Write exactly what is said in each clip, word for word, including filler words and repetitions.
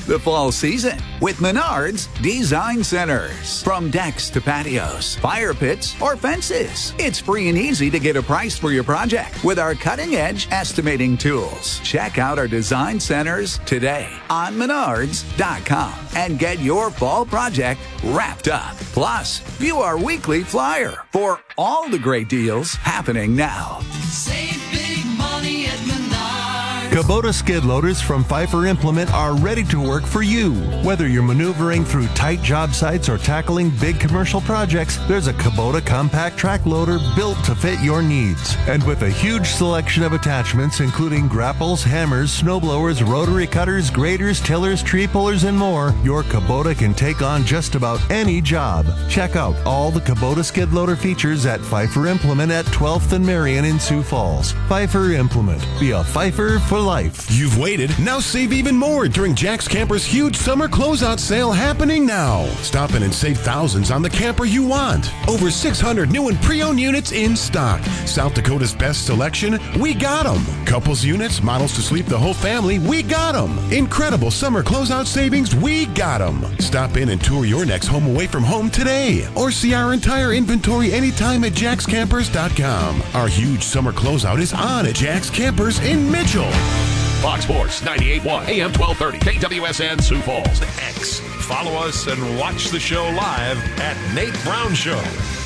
the fall season with Menards Design Centers. From decks to patios, fire pits, or fences, it's free and easy to get a price for your project with our cutting-edge estimating tools. Check out our design centers today on menards dot com and get your fall project wrapped up. Plus, view our weekly flyer for all the great deals happening now. Save big money at Menards. Kubota skid loaders from Pfeiffer Implement are ready to work for you. Whether you're maneuvering through tight job sites or tackling big commercial projects, there's a Kubota compact track loader built to fit your needs. And with a huge selection of attachments, including grapples, hammers, snowblowers, rotary cutters, graders, tillers, tree pullers, and more, your Kubota can take on just about any job. Check out all the Kubota skid loader features at Pfeiffer Implement at twelfth and Marion in Sioux Falls. Pfeiffer Implement. Be a Pfeiffer for life. You've waited. Now save even more during Jack's Camper's huge summer closeout sale happening now. Stop in and save thousands on the camper you want. Over six hundred new and pre-owned units in stock. South Dakota's best selection, we got them. Couples units, models to sleep the whole family, we got them. Incredible summer closeout savings, we got them. Stop in and tour your next home away from home today. Or see our entire inventory anytime at jacks campers dot com. Our huge summer closeout is on at Jack's Campers in Mitchell. Fox Sports ninety-eight point one, A M twelve thirty, K W S N Sioux Falls. X. Follow us and watch the show live at Nate Brown Show.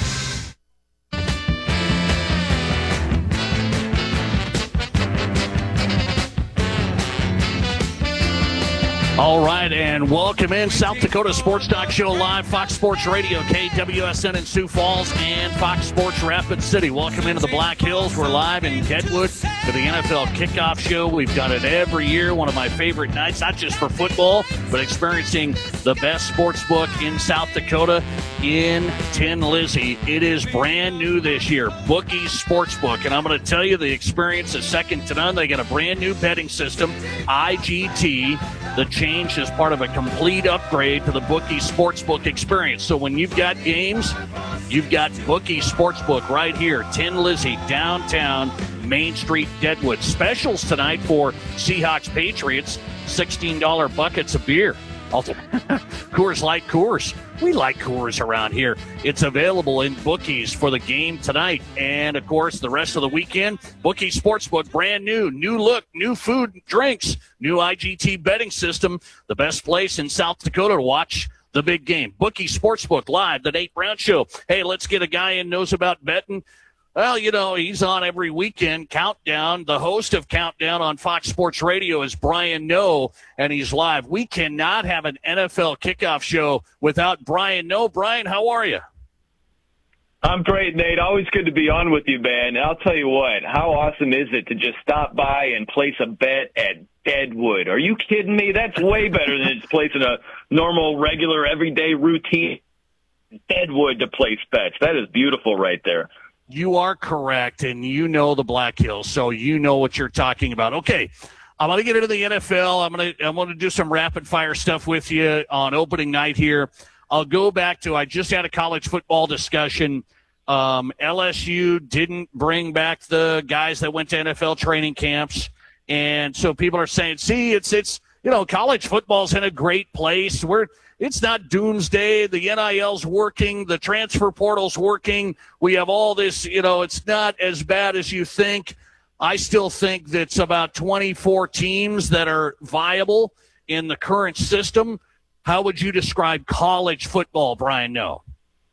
All right, and welcome in South Dakota Sports Talk Show live, Fox Sports Radio, K W S N in Sioux Falls, and Fox Sports Rapid City. Welcome into the Black Hills. We're live in Deadwood for the N F L Kickoff Show. We've done it every year, one of my favorite nights, not just for football, but experiencing the best sports book in South Dakota in Tin Lizzie. It is brand new this year, Bookies Sportsbook, and I'm going to tell you the experience is second to none. They got a brand new betting system, I G T. The change is part of a complete upgrade to the Bookie Sportsbook experience. So when you've got games, you've got Bookie Sportsbook right here, Tin Lizzie, downtown Main Street, Deadwood. Specials tonight for Seahawks Patriots, sixteen dollars buckets of beer. Coors Light Coors. We like Coors around here. It's available in Bookies for the game tonight. And, of course, the rest of the weekend, Bookie Sportsbook, brand new, new look, new food and drinks, new I G T betting system, the best place in South Dakota to watch the big game. Bookie Sportsbook live, the Nate Brown Show. Hey, let's get a guy in knows about betting. Well, you know, he's on every weekend, Countdown. The host of Countdown on Fox Sports Radio is Brian Noe, and he's live. We cannot have an N F L kickoff show without Brian Noe. Brian, how are you? I'm great, Nate. Always good to be on with you, man. And I'll tell you what, how awesome is it to just stop by and place a bet at Deadwood? Are you kidding me? That's way better than just placing a normal, regular, everyday routine Deadwood to place bets. That is beautiful right there. You are correct, and you know the Black Hills, so you know what you're talking about. Okay, I'm going to get into the N F L. I'm going to I'm going to do some rapid-fire stuff with you on opening night here. I'll go back to, I just had a college football discussion. Um, L S U didn't bring back the guys that went to N F L training camps, and so people are saying, see, it's, it's you know, college football's in a great place. We're It's not doomsday. The N I L's working. The transfer portal's working. We have all this, you know, it's not as bad as you think. I still think that it's about twenty-four teams that are viable in the current system. How would you describe college football, Brian Noe?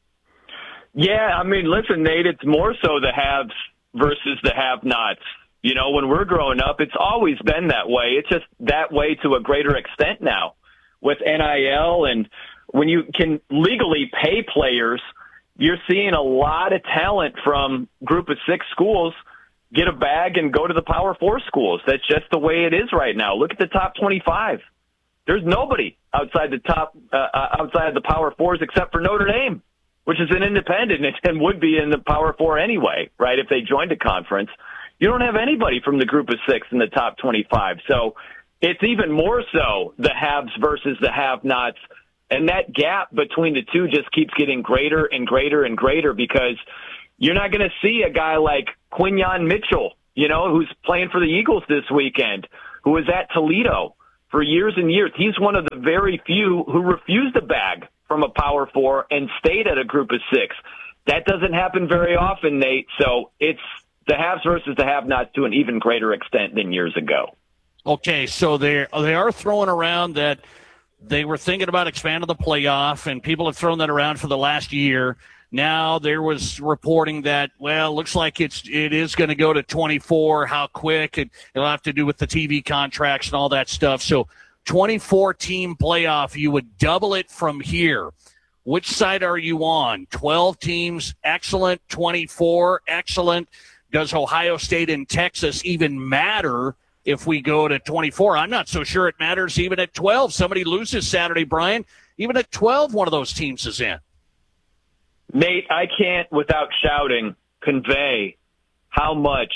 Yeah, I mean, listen, Nate, it's more so the haves versus the have-nots. You know, when we're growing up, it's always been that way. It's just that way to a greater extent now with N I L. And when you can legally pay players, you're seeing a lot of talent from group of six schools get a bag and go to the Power Four schools. That's just the way it is right now. Look at the top twenty-five. There's nobody outside the top, uh, outside of the Power Fours except for Notre Dame, which is an independent and would be in the Power Four anyway, right, if they joined a conference. You don't have anybody from the group of six in the top twenty-five. So it's even more so the haves versus the have-nots. And that gap between the two just keeps getting greater and greater and greater because you're not going to see a guy like Quinyon Mitchell, you know, who's playing for the Eagles this weekend, who was at Toledo. for years and years. He's one of the very few who refused a bag from a Power Four and stayed at a group of six. That doesn't happen very often, Nate. So it's the haves versus the have-nots to an even greater extent than years ago. Okay, so they they are throwing around that they were thinking about expanding the playoff, and people have thrown that around for the last year. Now there was reporting that, well, looks like it's it is going to go to twenty-four. How quick? And it'll have to do with the T V contracts and all that stuff. So twenty-four team playoff, you would double it from here. Which side are you on? twelve teams, excellent. twenty-four, excellent. Does Ohio State and Texas even matter if we go to twenty-four? I'm not so sure it matters even at twelve. Somebody loses Saturday, Brian. Even at twelve, one of those teams is in. Nate, I can't, without shouting, convey how much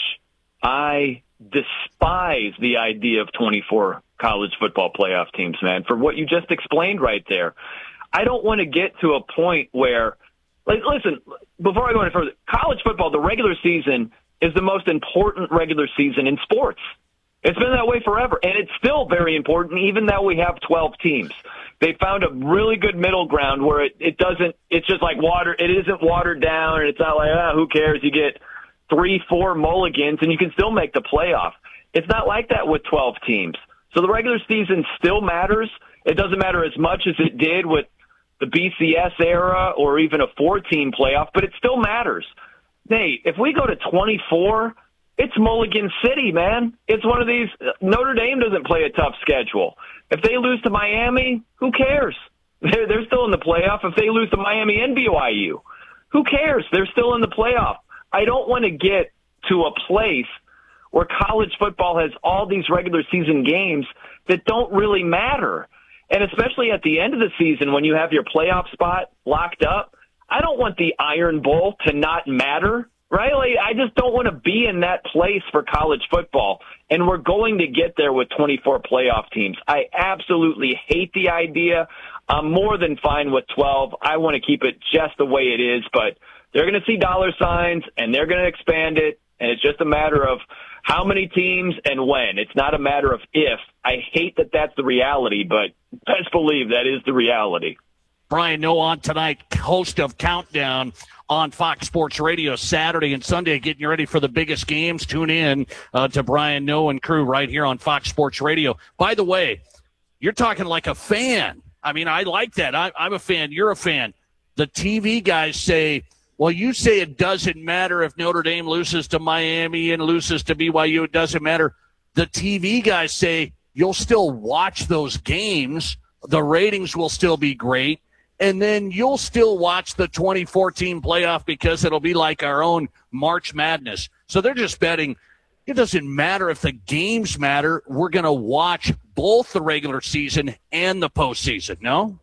I despise the idea of twenty-four college football playoff teams, man, for what you just explained right there. I don't want to get to a point where, like, listen, before I go any further, college football, the regular season is the most important regular season in sports. It's been that way forever, and it's still very important, even though we have twelve teams. They found a really good middle ground where it, it doesn't, it's just like water, it isn't watered down, and it's not like, ah, who cares? You get three, four mulligans, and you can still make the playoff. It's not like that with twelve teams. So the regular season still matters. It doesn't matter as much as it did with the B C S era or even a four-team playoff, but it still matters. Nate, if we go to twenty-four, it's Mulligan City, man. It's one of these. Notre Dame doesn't play a tough schedule. If they lose to Miami, who cares? They're, they're still in the playoff. If they lose to Miami and B Y U, who cares? They're still in the playoff. I don't want to get to a place where college football has all these regular season games that don't really matter. And especially at the end of the season when you have your playoff spot locked up, I don't want the Iron Bowl to not matter. Right? Like, I just don't want to be in that place for college football. And we're going to get there with twenty-four playoff teams. I absolutely hate the idea. I'm more than fine with twelve. I want to keep it just the way it is. But they're going to see dollar signs, and they're going to expand it. And it's just a matter of how many teams and when. It's not a matter of if. I hate that that's the reality, but best believe that is the reality. Brian Noe on tonight, host of Countdown on Fox Sports Radio Saturday and Sunday, getting you ready for the biggest games. Tune in uh, to Brian Noe and crew right here on Fox Sports Radio. By the way, you're talking like a fan. I mean, I like that. I, I'm a fan. You're a fan. The T V guys say, well, you say it doesn't matter if Notre Dame loses to Miami and loses to B Y U. It doesn't matter. The T V guys say you'll still watch those games. The ratings will still be great. And then you'll still watch the twenty fourteen playoff because it'll be like our own March Madness. So they're just betting it doesn't matter if the games matter. We're going to watch both the regular season and the postseason, no?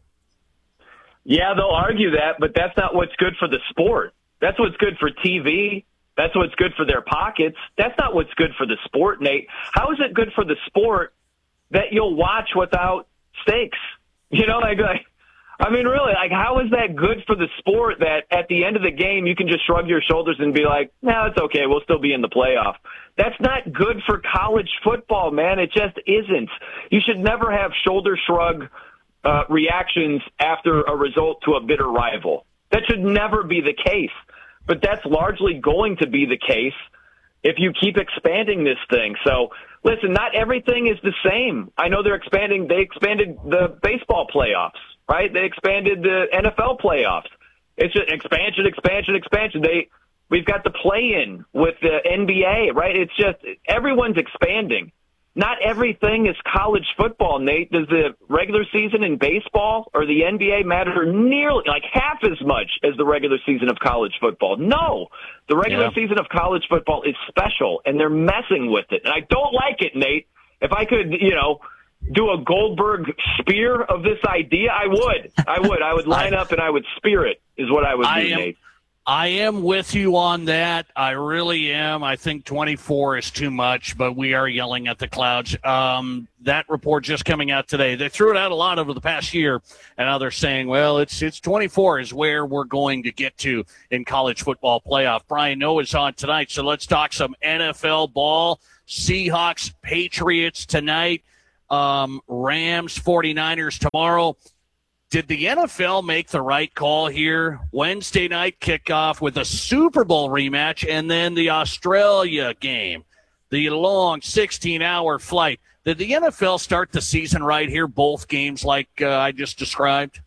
Yeah, they'll argue that, but that's not what's good for the sport. That's what's good for T V. That's what's good for their pockets. That's not what's good for the sport, Nate. How is it good for the sport that you'll watch without stakes? You know, like, like I mean, really, like, how is that good for the sport that at the end of the game you can just shrug your shoulders and be like, no, it's okay, we'll still be in the playoff? That's not good for college football, man. It just isn't. You should never have shoulder shrug uh, reactions after a result to a bitter rival. That should never be the case. But that's largely going to be the case if you keep expanding this thing. So, listen, not everything is the same. I know they're expanding. They expanded the baseball playoffs. Right? They expanded the N F L playoffs. It's just expansion, expansion, expansion. They, we've got the play-in with the N B A, right? It's just everyone's expanding. Not everything is college football, Nate. Does the regular season in baseball or the N B A matter nearly, like half as much as the regular season of college football? No. The regular yeah. season of college football is special, and they're messing with it. And I don't like it, Nate. If I could, you know, do a Goldberg spear of this idea, I would. I would. I would line up and I would spear it, is what I would I do, am, Nate. I am with you on that. I really am. I think twenty-four is too much, but we are yelling at the clouds. Um, that report just coming out today, they threw it out a lot over the past year, and now they're saying, well, it's it's twenty-four is where we're going to get to in college football playoff. Brian Noe is on tonight, so let's talk some N F L ball. Seahawks, Patriots tonight. Um, Rams, 49ers tomorrow. Did the N F L make the right call here? Wednesday night kickoff with a Super Bowl rematch and then the Australia game, the long sixteen-hour flight. Did the N F L start the season right here, both games like uh, I just described?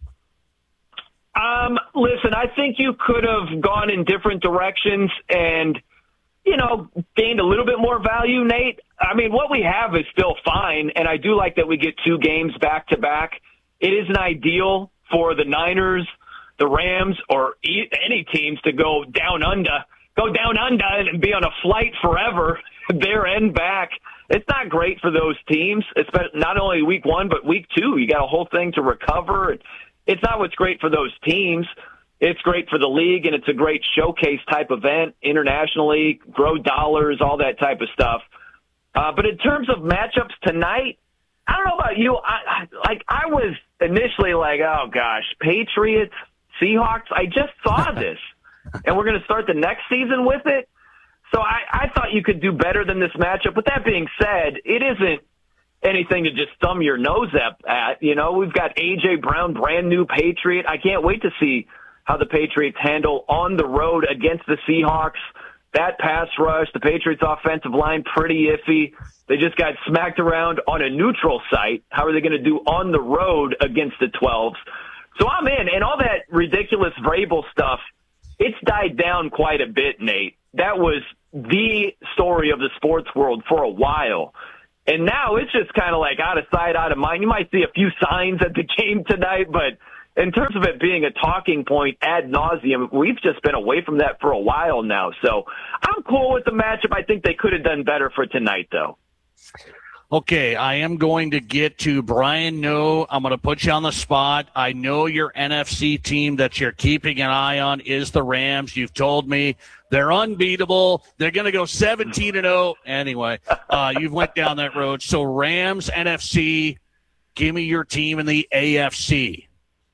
Um, listen, I think you could have gone in different directions and, you know, gained a little bit more value, Nate. I mean, what we have is still fine, and I do like that we get two games back-to-back. It isn't ideal for the Niners, the Rams, or e- any teams to go down under, go down under and be on a flight forever, there and back. It's not great for those teams, especially not only week one, but week two. You got a whole thing to recover. It's not what's great for those teams. It's great for the league, and it's a great showcase type event internationally, grow dollars, all that type of stuff. Uh, but in terms of matchups tonight, I don't know about you. I, I like I was initially like, oh gosh, Patriots, Seahawks. I just saw this, and we're going to start the next season with it. So I, I thought you could do better than this matchup. With that being said, it isn't anything to just thumb your nose up at. You know, we've got A J Brown, brand new Patriot. I can't wait to see how the Patriots handle on the road against the Seahawks. That pass rush, the Patriots' offensive line, pretty iffy. They just got smacked around on a neutral site. How are they going to do on the road against the twelves? So I'm in. And all that ridiculous Vrabel stuff, it's died down quite a bit, Nate. That was the story of the sports world for a while. And now it's just kind of like out of sight, out of mind. You might see a few signs at the game tonight, but in terms of it being a talking point ad nauseum, we've just been away from that for a while now. So I'm cool with the matchup. I think they could have done better for tonight, though. Okay, I am going to get to Brian No. I'm going to put you on the spot. I know your N F C team that you're keeping an eye on is the Rams. You've told me they're unbeatable. They're going to go seventeen and oh. Anyway, uh, you've went down that road. So Rams, N F C, give me your team in the A F C.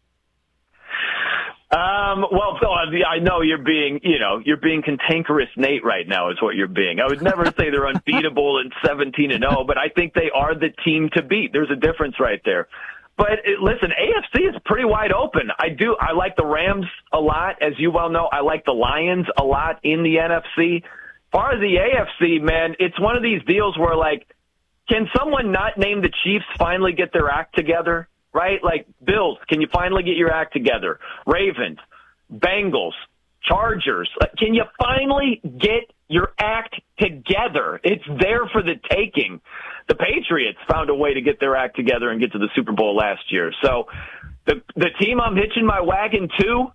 Um, well, Phil, I know you're being, you know, you're being cantankerous, Nate, right now is what you're being. I would never say they're unbeatable and seventeen and oh, but I think they are the team to beat. There's a difference right there. But it, listen, A F C is pretty wide open. I do, I like the Rams a lot. As you well know, I like the Lions a lot in the N F C. As far as the A F C, man, it's one of these deals where, like, can someone not name the Chiefs finally get their act together? Right? Like, Bills, can you finally get your act together? Ravens, Bengals, Chargers, can you finally get your act together? It's there for the taking. The Patriots found a way to get their act together and get to the Super Bowl last year. So the the team I'm hitching my wagon to, oh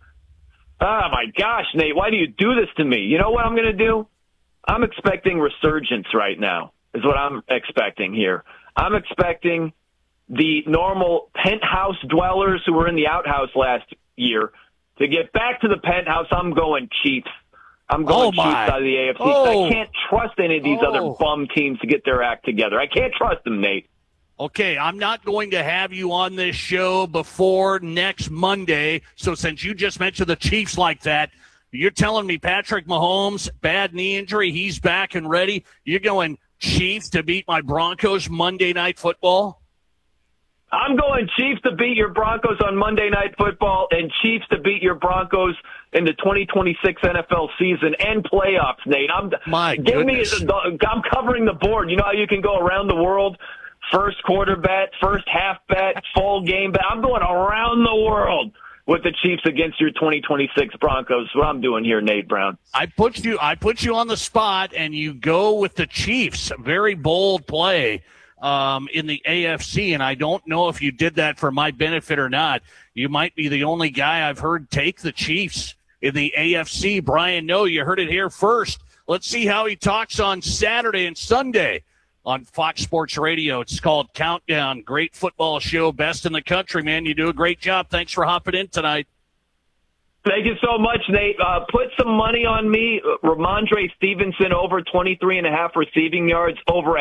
my gosh, Nate, why do you do this to me? You know what I'm going to do? I'm expecting resurgence right now is what I'm expecting here. I'm expecting the normal penthouse dwellers who were in the outhouse last year to get back to the penthouse. I'm going Chiefs. I'm going oh Chiefs out of the A F C. Oh. I can't trust any of these oh. other bum teams to get their act together. I can't trust them, Nate. Okay, I'm not going to have you on this show before next Monday. So since you just mentioned the Chiefs like that, you're telling me Patrick Mahomes, bad knee injury, he's back and ready. You're going Chiefs to beat my Broncos Monday Night Football? I'm going Chiefs to beat your Broncos on Monday Night Football and Chiefs to beat your Broncos in the twenty twenty-six N F L season and playoffs, Nate. I'm, My give goodness. Me, I'm covering the board. You know how you can go around the world? First quarter bet, first half bet, full game bet. I'm going around the world with the Chiefs against your twenty twenty-six Broncos. What I'm doing here, Nate Brown. I put you I put you on the spot, and you go with the Chiefs. Very bold play. Um, in the A F C, and I don't know if you did that for my benefit or not. You might be the only guy I've heard take the Chiefs in the A F C. Brian, no, you heard it here first. Let's see how he talks on Saturday and Sunday on Fox Sports Radio. It's called Countdown. Great football show, best in the country, man. You do a great job. Thanks for hopping in tonight. Thank you so much, Nate. Uh, put some money on me. Ramondre Stevenson over twenty-three and a half receiving yards over at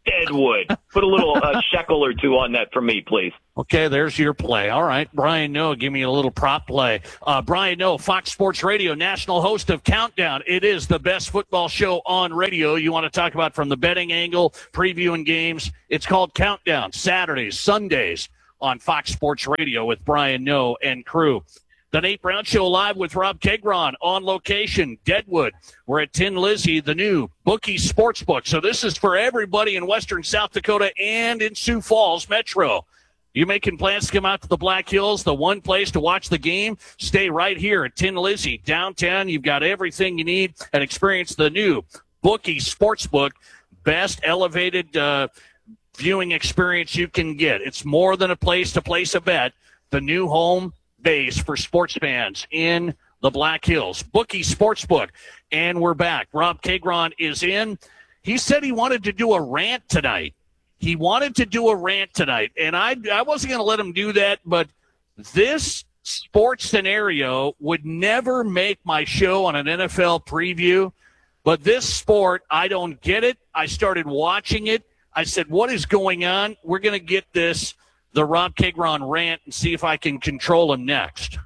Deadwood. Put a little uh, shekel or two on that for me, please. Okay, there's your play. All right, Brian Noe, give me a little prop play. Uh, Brian Noe, Fox Sports Radio, national host of Countdown. It is the best football show on radio. You want to talk about from the betting angle, previewing games. It's called Countdown, Saturdays, Sundays on Fox Sports Radio with Brian Noe and crew. The Nate Brown Show live with Rob Kegron on location, Deadwood. We're at Tin Lizzy, the new Bookie Sportsbook. So this is for everybody in western South Dakota and in Sioux Falls Metro. You making plans to come out to the Black Hills, the one place to watch the game? Stay right here at Tin Lizzy, downtown. You've got everything you need and experience the new Bookie Sportsbook. Best elevated uh, viewing experience you can get. It's more than a place to place a bet. The new home base for sports fans in the Black Hills. Bookie Sportsbook. And we're back. Rob Kegron is in. He said he wanted to do a rant tonight. He wanted to do a rant tonight. And I, I wasn't going to let him do that, but this sports scenario would never make my show on an N F L preview. But this sport, I don't get it. I started watching it. I said, what is going on? We're going to get this, the Rob Kegron rant, and see if I can control him next.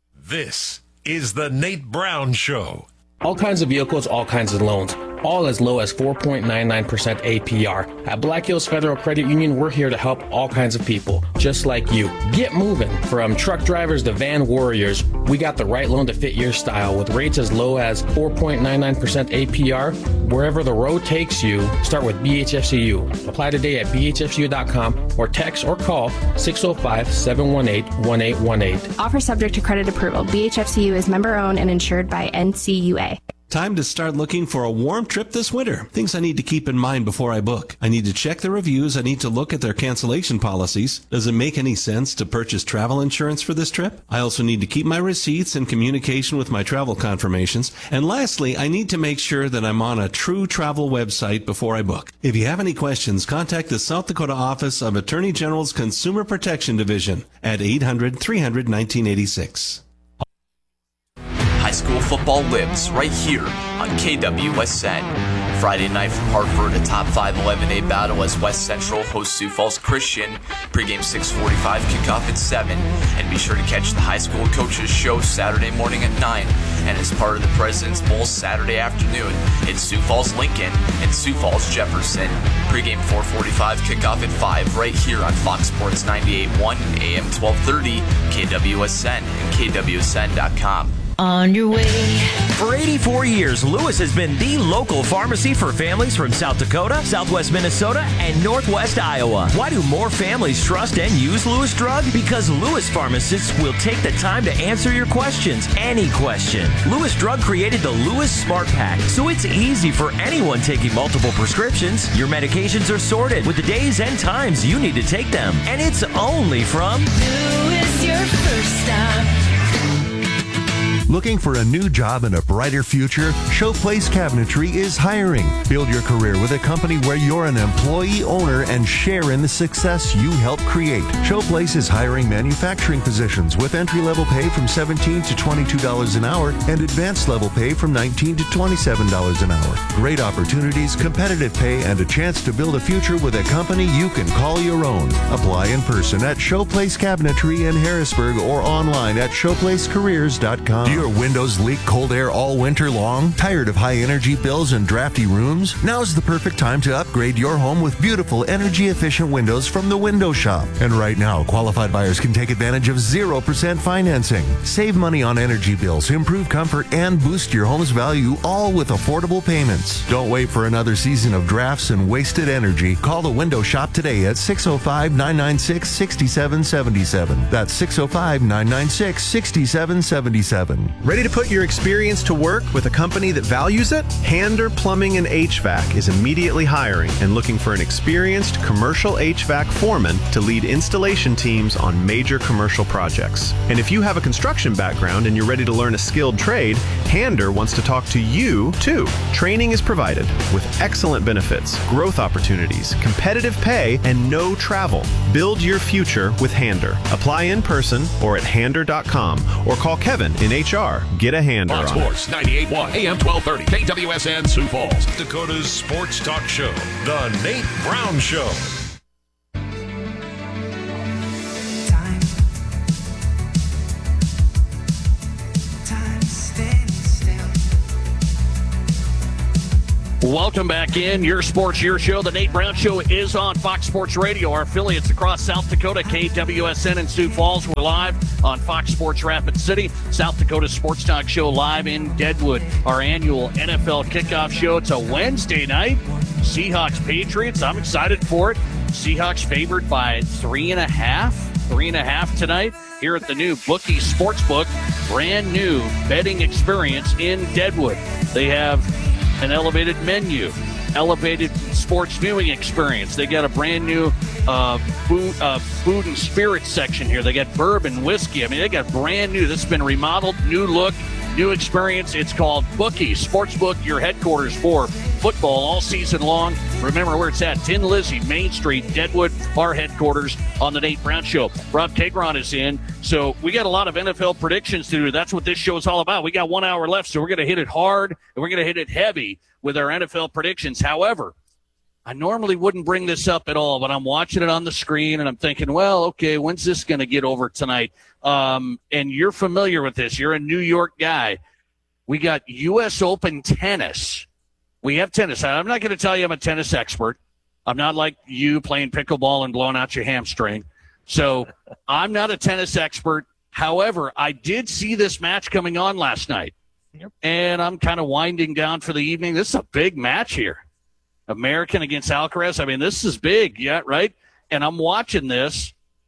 This is the Nate Brown Show. All kinds of vehicles, all kinds of loans, all as low as four point nine nine percent A P R. At Black Hills Federal Credit Union, we're here to help all kinds of people, just like you. Get moving. From truck drivers to van warriors, we got the right loan to fit your style with rates as low as four point nine nine percent A P R. Wherever the road takes you, start with B H F C U. Apply today at B H F C U dot com or text or call six oh five, seven one eight, one eight one eight. Offer subject to credit approval. B H F C U is member owned and insured by N C U A. Time to start looking for a warm trip this winter. Things I need to keep in mind before I book. I need to check the reviews. I need to look at their cancellation policies. Does it make any sense to purchase travel insurance for this trip? I also need to keep my receipts and communication with my travel confirmations. And lastly, I need to make sure that I'm on a true travel website before I book. If you have any questions, contact the South Dakota Office of Attorney General's Consumer Protection Division at eight hundred, three hundred, nineteen eighty-six. High school football lives right here on K W S N. Friday night from Hartford, a top five eleven A battle as West Central hosts Sioux Falls Christian. Pregame six forty-five, kickoff at seven. And be sure to catch the high school coaches show Saturday morning at nine. And as part of the President's Bowl Saturday afternoon, it's Sioux Falls Lincoln and Sioux Falls Jefferson. Pregame four forty-five, kickoff at five, right here on Fox Sports ninety-eight point one, A M twelve thirty, K W S N, and K W S N dot com. On your way. For eighty-four years, Lewis has been the local pharmacy for families from South Dakota, Southwest Minnesota, and Northwest Iowa. Why do more families trust and use Lewis Drug? Because Lewis pharmacists will take the time to answer your questions, any question. Lewis Drug created the Lewis Smart Pack, so it's easy for anyone taking multiple prescriptions. Your medications are sorted with the days and times you need to take them, and it's only from Lewis, your first stop. Looking for a new job and a brighter future? Showplace Cabinetry is hiring. Build your career with a company where you're an employee owner and share in the success you help create. Showplace is hiring manufacturing positions with entry-level pay from seventeen dollars to twenty-two dollars an hour and advanced level pay from nineteen dollars to twenty-seven dollars an hour. Great opportunities, competitive pay, and a chance to build a future with a company you can call your own. Apply in person at Showplace Cabinetry in Harrisburg or online at showplace careers dot com. Do your windows leak cold air all winter long? Tired of high energy bills and drafty rooms? Now's the perfect time to upgrade your home with beautiful energy efficient windows from the Window Shop. And right now, qualified buyers can take advantage of zero percent financing. Save money on energy bills, improve comfort, and boost your home's value, all with affordable payments. Don't wait for another season of drafts and wasted energy. Call the Window Shop today at six oh five, nine nine six, six seven seven seven. That's six oh five, nine nine six, six seven seven seven. Ready to put your experience to work with a company that values it? Hander Plumbing and H V A C is immediately hiring and looking for an experienced commercial H V A C foreman to lead installation teams on major commercial projects. And if you have a construction background and you're ready to learn a skilled trade, Hander wants to talk to you too. Training is provided with excellent benefits, growth opportunities, competitive pay, and no travel. Build your future with Hander. Apply in person or at hander dot com or call Kevin in H R are. Get a hander Fox on it. Sports ninety-eight point one A M twelve thirty K W S N Sioux Falls. Dakota's sports talk show, The Nate Brown Show. Welcome back in. Your Sports, Your Show. The Nate Brown Show is on Fox Sports Radio. Our affiliates across South Dakota, K W S N in Sioux Falls. We're live on Fox Sports Rapid City. South Dakota Sports Talk Show live in Deadwood. Our annual N F L kickoff show. It's a Wednesday night. Seahawks Patriots. I'm excited for it. Seahawks favored by three and a half. Three and a half tonight here at the new Bookie Sportsbook. Brand new betting experience in Deadwood. They have an elevated menu, elevated sports viewing experience. They got a brand new uh, food, uh, food and spirits section here. They got bourbon, whiskey. I mean, they got brand new. This has been remodeled, new look, new experience. It's called Bookie Sportsbook, your headquarters for football all season long. Remember where it's at, Tin Lizzie, Main Street, Deadwood, our headquarters on the Nate Brown Show. Rob Tegron is in, so we got a lot of N F L predictions to do. That's what this show is all about. We got one hour left, so we're going to hit it hard, and we're going to hit it heavy with our N F L predictions. However, I normally wouldn't bring this up at all, but I'm watching it on the screen, and I'm thinking, well, okay, when's this going to get over tonight? Um, and you're familiar with this. You're a New York guy. We got U S Open tennis. We have tennis. I'm not going to tell you I'm a tennis expert. I'm not like you playing pickleball and blowing out your hamstring. So I'm not a tennis expert. However, I did see this match coming on last night, and I'm kind of winding down for the evening. This is a big match here. American against Alcaraz. I mean, this is big, yeah, right? And I'm watching this,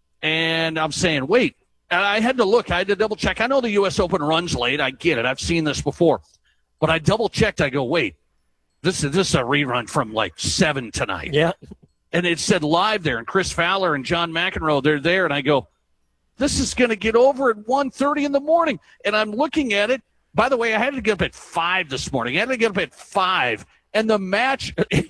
and I'm saying, wait. And I had to look. I had to double check. I know the U S Open runs late. I get it. I've seen this before. But I double checked. I go, wait. This is this is a rerun from like seven tonight. Yeah. And it said live there, and Chris Fowler and John McEnroe, they're there. And I go, this is going to get over at one thirty in the morning. And I'm looking at it. By the way, I had to get up at five this morning. I had to get up at five. And the match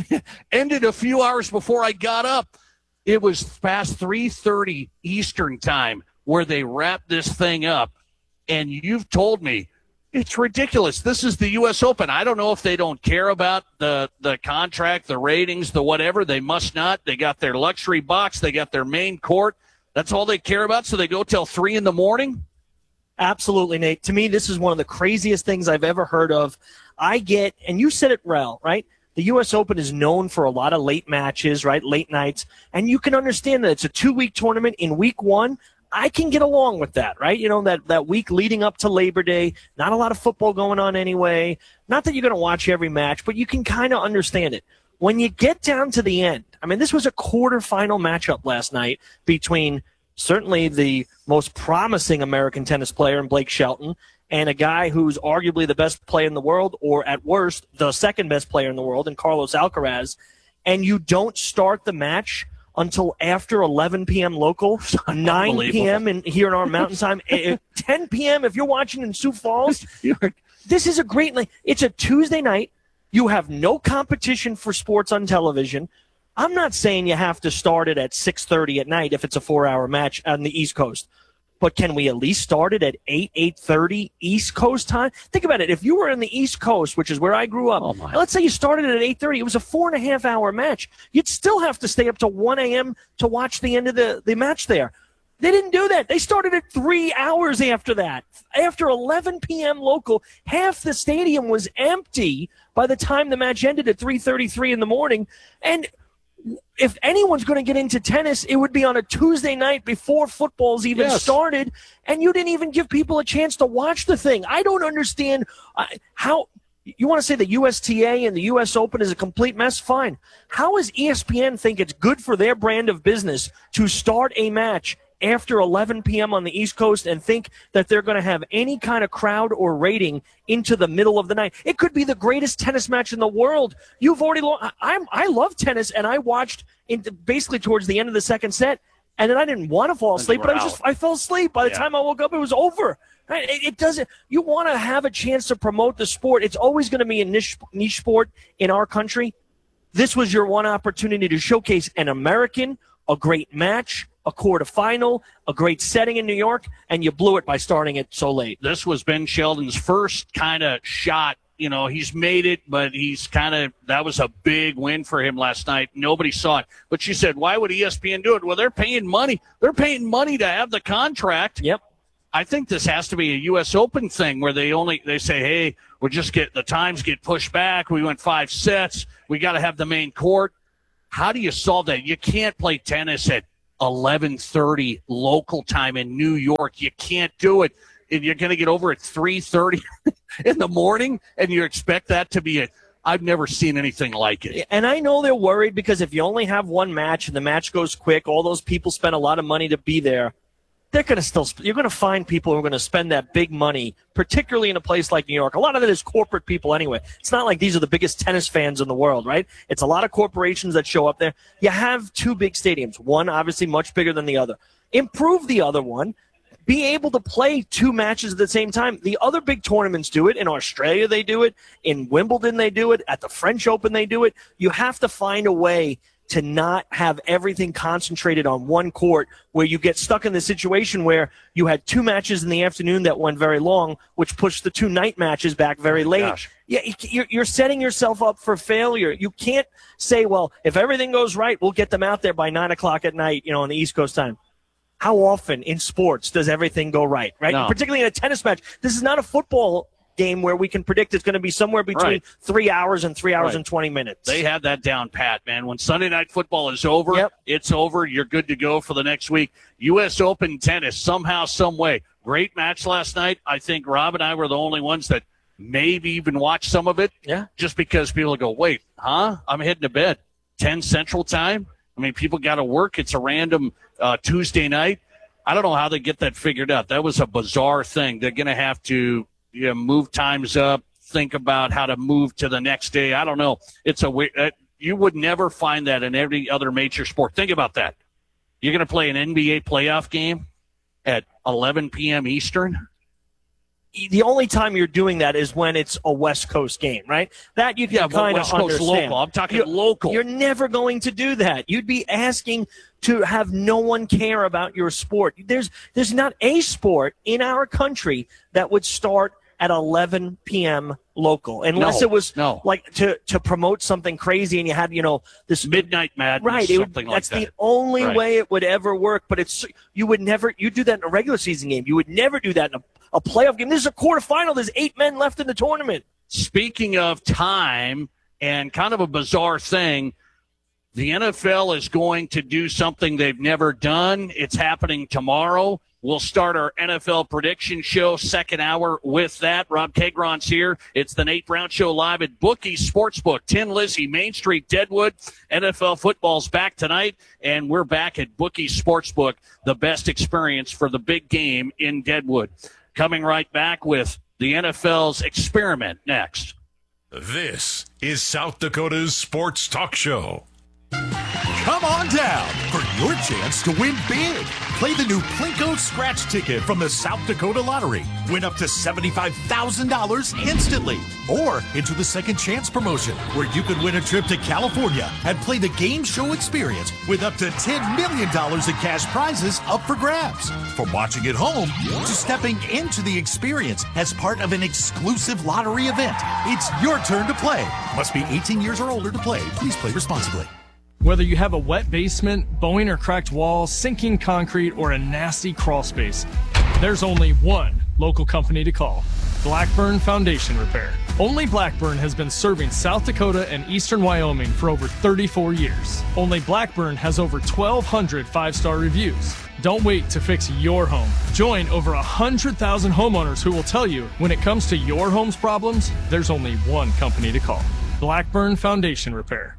ended a few hours before I got up. It was past three thirty Eastern time where they wrapped this thing up. And you've told me, it's ridiculous. This is the U S Open. I don't know if they don't care about the, the contract, the ratings, the whatever. They must not. They got their luxury box. They got their main court. That's all they care about, so they go till three in the morning? Absolutely, Nate. To me, this is one of the craziest things I've ever heard of. I get, and you said it well, right? The U S Open is known for a lot of late matches, right? Late nights. And you can understand that it's a two-week tournament. In week one, I can get along with that, right? You know, that, that week leading up to Labor Day, not a lot of football going on anyway. Not that you're going to watch every match, but you can kind of understand it. When you get down to the end, I mean, this was a quarterfinal matchup last night between certainly the most promising American tennis player in Blake Shelton and a guy who's arguably the best player in the world, or at worst, the second best player in the world, in Carlos Alcaraz. And you don't start the match until after eleven p.m. local, nine p.m. in, here in our mountain time, ten p.m. if you're watching in Sioux Falls. This is a great night. It's a Tuesday night. You have no competition for sports on television. I'm not saying you have to start it at six thirty at night if it's a four-hour match on the East Coast. But can we at least start it at eight, eight thirty East Coast time? Think about it. If you were in the East Coast, which is where I grew up, oh let's say you started it at eight thirty. It was a four-and-a-half-hour match. You'd still have to stay up to one a.m. to watch the end of the, the match there. They didn't do that. They started it three hours after that. After eleven p.m. local, half the stadium was empty by the time the match ended at three thirty-three in the morning. And if anyone's going to get into tennis, it would be on a Tuesday night before football's even yes. started, and you didn't even give people a chance to watch the thing. I don't understand uh, how – you want to say the U S T A and the U S Open is a complete mess? Fine. How does E S P N think it's good for their brand of business to start a match after eleven p.m. on the East Coast and think that they're going to have any kind of crowd or rating into the middle of the night? It could be the greatest tennis match in the world. You've already lo- I'm I love tennis, and I watched in basically towards the end of the second set, and then I didn't want to fall asleep, but I was just I fell asleep. By the yeah. time I woke up, it was over. Right? It, it doesn't. You want to have a chance to promote the sport. It's always going to be a niche niche sport in our country. This was your one opportunity to showcase an American, a great match, a quarterfinal, a great setting in New York, and you blew it by starting it so late. This was Ben Sheldon's first kind of shot. You know, he's made it, but he's kind of, that was a big win for him last night. Nobody saw it. But she said, why would E S P N do it? Well, they're paying money. They're paying money to have the contract. Yep. I think this has to be a U S Open thing where they only, they say, hey, we're just get, the times get pushed back. We went five sets. We got to have the main court. How do you solve that? You can't play tennis at eleven thirty local time in New York. You can't do it. And you're going to get over at three thirty in the morning, and you expect that to be a – I've never seen anything like it. And I know they're worried because if you only have one match and the match goes quick, all those people spend a lot of money to be there. They're going to still – you're going to find people who are going to spend that big money, particularly in a place like New York. A lot of it is corporate people anyway. It's not like these are the biggest tennis fans in the world, right? It's a lot of corporations that show up there. You have two big stadiums, one obviously much bigger than the other. Improve the other one. Be able to play two matches at the same time. The other big tournaments do it. In Australia, they do it. In Wimbledon, they do it. At the French Open, they do it. You have to find a way to not have everything concentrated on one court where you get stuck in the situation where you had two matches in the afternoon that went very long, which pushed the two night matches back very late. Gosh. Yeah, you're, you're setting yourself up for failure. You can't say, well, if everything goes right, we'll get them out there by nine o'clock at night, you know, on the East Coast time. How often in sports does everything go right, right? No. Particularly in a tennis match. This is not a football game where we can predict it's going to be somewhere between Right. three hours and three hours Right. and twenty minutes. They have that down pat, man. When Sunday Night Football is over, Yep. it's over. You're good to go for the next week. U S Open tennis, somehow, some way. Great match last night. I think Rob and I were the only ones that maybe even watched some of it. Yeah. Just because people go, wait, huh? I'm heading to bed. ten Central Time? I mean, people got to work. It's a random uh, Tuesday night. I don't know how they get that figured out. That was a bizarre thing. They're going to have to you know, move times up, think about how to move to the next day. I don't know. It's a weird, uh, you would never find that in every other major sport. Think about that. You're going to play an N B A playoff game at eleven p.m. Eastern. The only time you're doing that is when it's a West Coast game, right? That you can Yeah, but kind of West Coast understand. local. I'm talking you're, local. You're never going to do that. You'd be asking to have no one care about your sport. There's there's not a sport in our country that would start at eleven p.m. local, unless No, it was no. like to, to promote something crazy and you had, you know, this Midnight Madness, right? It would, something like that's that. the only Right. way it would ever work. But it's you would never you do that in a regular season game. You would never do that in a, a playoff game. This is a quarterfinal. There's eight men left in the tournament. Speaking of time and kind of a bizarre thing, the N F L is going to do something they've never done. It's happening tomorrow. We'll start our N F L prediction show, second hour with that. Rob Kagron's here. It's the Nate Brown Show live at Bookie Sportsbook, Tin Lizzie, Main Street, Deadwood. N F L football's back tonight, and we're back at Bookie Sportsbook, the best experience for the big game in Deadwood. Coming right back with the N F L's experiment next. This is South Dakota's Sports Talk Show. Come on down for your chance to win big. Play the new Plinko Scratch Ticket from the South Dakota Lottery. Win up to seventy-five thousand dollars instantly. Or into the Second Chance promotion, where you could win a trip to California and play the game show experience with up to ten million dollars in cash prizes up for grabs. From watching at home to stepping into the experience as part of an exclusive lottery event, it's your turn to play. Must be eighteen years or older to play. Please play responsibly. Whether you have a wet basement, bowing or cracked walls, sinking concrete, or a nasty crawl space, there's only one local company to call. Blackburn Foundation Repair. Only Blackburn has been serving South Dakota and eastern Wyoming for over thirty-four years. Only Blackburn has over twelve hundred five-star reviews. Don't wait to fix your home. Join over one hundred thousand homeowners who will tell you when it comes to your home's problems, there's only one company to call. Blackburn Foundation Repair.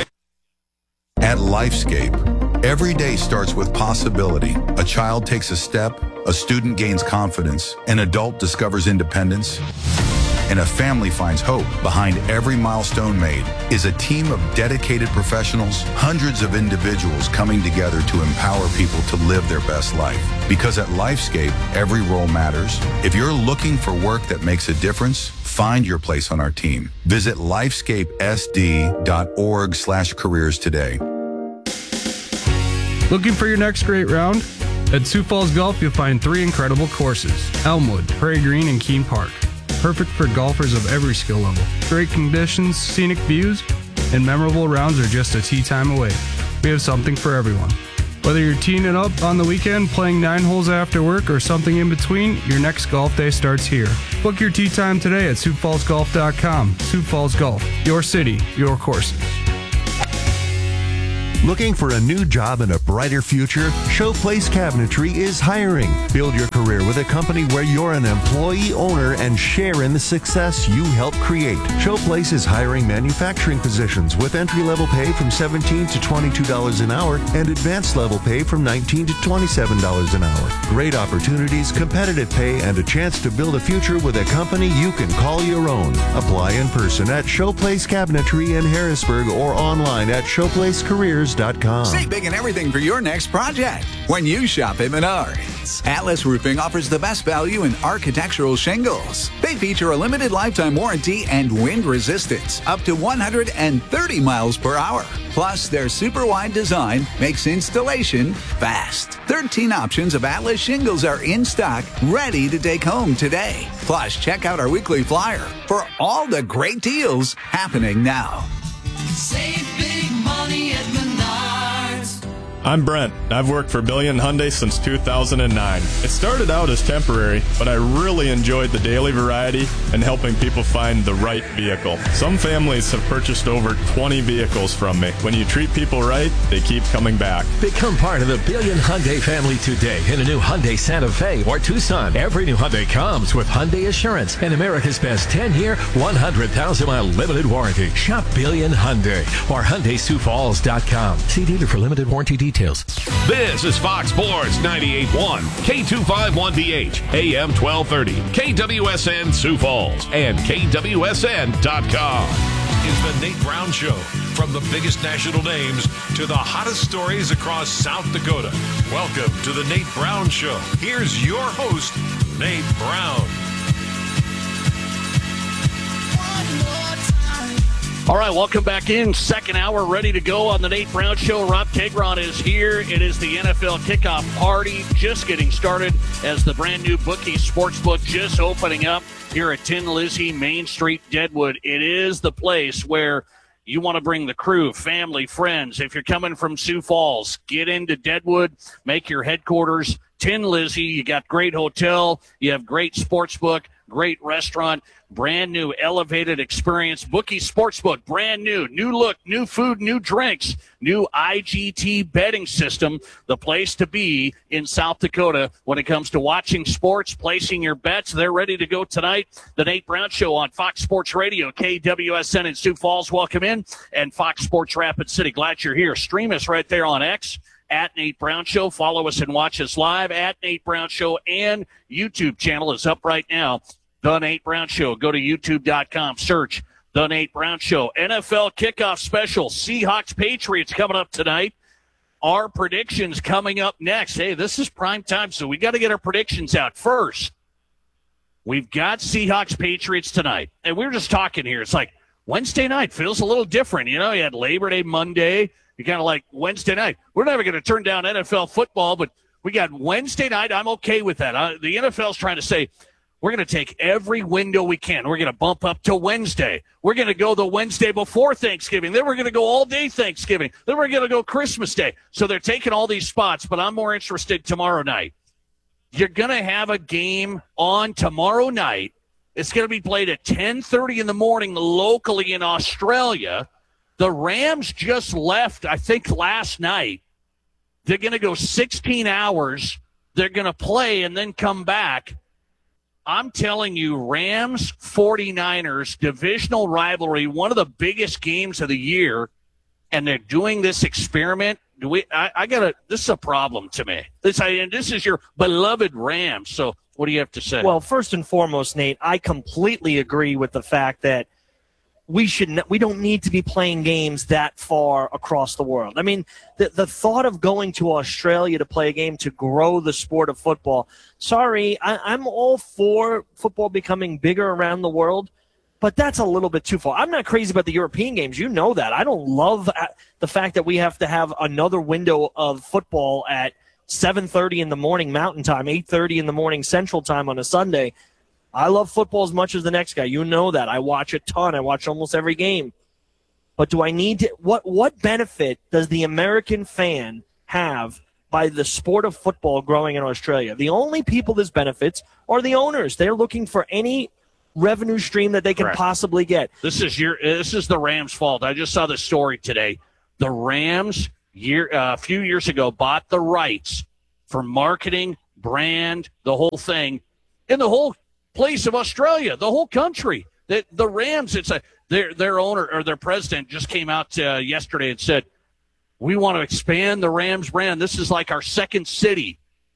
At Lifescape, every day starts with possibility. A child takes a step, a student gains confidence, an adult discovers independence, and a family finds hope. Behind every milestone made is a team of dedicated professionals, hundreds of individuals coming together to empower people to live their best life. Because at Lifescape, every role matters. If you're looking for work that makes a difference, find your place on our team. Visit lifescapesd dot org slash careers today. Looking for your next great round? At Sioux Falls Golf, you'll find three incredible courses: Elmwood, Prairie Green, and Keene Park. Perfect for golfers of every skill level. Great conditions, scenic views, and memorable rounds are just a tee time away. We have something for everyone. Whether you're teeing it up on the weekend, playing nine holes after work, or something in between, your next golf day starts here. Book your tee time today at Sioux Falls Golf dot com. Sioux Falls Golf, your city, your courses. Looking for a new job and a brighter future? Showplace Cabinetry is hiring. Build your career with a company where you're an employee owner and share in the success you help create. Showplace is hiring manufacturing positions with entry-level pay from seventeen dollars to twenty-two dollars an hour and advanced level pay from nineteen dollars to twenty-seven dollars an hour. Great opportunities, competitive pay, and a chance to build a future with a company you can call your own. Apply in person at Showplace Cabinetry in Harrisburg or online at showplace careers dot com. Save big and everything for your next project when you shop at Menards. Atlas Roofing offers the best value in architectural shingles. They feature a limited lifetime warranty and wind resistance up to one hundred thirty miles per hour. Plus, their super wide design makes installation fast. thirteen options of Atlas shingles are in stock, ready to take home today. Plus, check out our weekly flyer for all the great deals happening now. Save big money at Menards. I'm Brent. I've worked for Billion Hyundai since two thousand nine. It started out as temporary, but I really enjoyed the daily variety and helping people find the right vehicle. Some families have purchased over twenty vehicles from me. When you treat people right, they keep coming back. Become part of the Billion Hyundai family today in a new Hyundai Santa Fe or Tucson. Every new Hyundai comes with Hyundai Assurance and America's best ten-year, one hundred thousand mile limited warranty. Shop Billion Hyundai or Hyundai Sioux Falls dot com. See dealer for limited warranty details. This is Fox Sports ninety-eight point one, K two fifty-one B H, A M twelve thirty, K W S N Sioux Falls, and K W S N dot com. Is the Nate Brown Show. From the biggest national names to the hottest stories across South Dakota. Welcome to the Nate Brown Show. Here's your host, Nate Brown. All right, welcome back in. Second hour ready to go on the Nate Brown Show. Rob Tegron is here. It is the N F L kickoff party just getting started as the brand new Bookie Sportsbook just opening up here at Tin Lizzie, Main Street, Deadwood. It is the place where you want to bring the crew, family, friends. If you're coming from Sioux Falls, get into Deadwood, make your headquarters Tin Lizzie. You got great hotel, you have great sportsbook, great restaurant, brand new elevated experience. Bookie Sportsbook, brand new, new look, new food, new drinks, new I G T betting system, the place to be in South Dakota when it comes to watching sports, placing your bets. They're ready to go tonight. The Nate Brown Show on Fox Sports Radio, K W S N in Sioux Falls. Welcome in. And Fox Sports Rapid City. Glad you're here. Stream us right there on X. At Nate Brown Show. Follow us and watch us live at Nate Brown Show, and YouTube channel is up right now. The Nate Brown Show. Go to youtube dot com. Search The Nate Brown Show. N F L kickoff special. Seahawks Patriots coming up tonight. Our predictions coming up next. Hey, this is prime time, so we got to get our predictions out first. We've got Seahawks Patriots tonight, and we were just talking here. It's like Wednesday night feels a little different. You know, you had Labor Day Monday. You kind of like Wednesday night. We're never going to turn down N F L football, but we got Wednesday night. I'm okay with that. Uh, the N F L's trying to say, we're going to take every window we can. We're going to bump up to Wednesday. We're going to go the Wednesday before Thanksgiving. Then we're going to go all day Thanksgiving. Then we're going to go Christmas Day. So they're taking all these spots, but I'm more interested tomorrow night. You're going to have a game on tomorrow night. It's going to be played at ten thirty in the morning locally in Australia. The Rams just left, I think, last night. They're going to go sixteen hours. They're going to play and then come back. I'm telling you, Rams, 49ers, divisional rivalry, one of the biggest games of the year, and they're doing this experiment. Do we? I, I got to. This is a problem to me. This, I, and this is your beloved Rams. So, what do you have to say? Well, first and foremost, Nate, I completely agree with the fact that we should. Ne- we don't need to be playing games that far across the world. I mean, the the thought of going to Australia to play a game to grow the sport of football. Sorry, I, I'm all for football becoming bigger around the world. But that's a little bit too far. I'm not crazy about the European games. You know that. I don't love the fact that we have to have another window of football at seven thirty in the morning Mountain Time, eight thirty in the morning Central Time on a Sunday. I love football as much as the next guy. You know that. I watch a ton. I watch almost every game. But do I need to – what what benefit does the American fan have by the sport of football growing in Australia? The only people this benefits are the owners. They're looking for any – revenue stream that they can Correct. possibly get. This is your. This is the Rams' fault. I just saw the story today. The Rams, year uh, a few years ago, bought the rights for marketing, brand, the whole thing, in the whole place of Australia, the whole country. The, the Rams, it's a their their owner or their president just came out uh, yesterday and said, "We want to expand the Rams brand. This is like our second city."